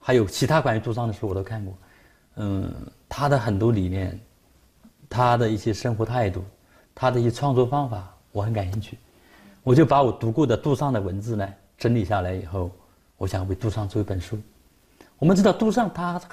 还有其他关于杜尚的书我都看过。他的很多理念，他的一些生活态度，他的一些创作方法，我很感兴趣。我就把我读过的杜尚的文字呢整理下来以后，我想为杜尚做一本书。我们知道杜尚他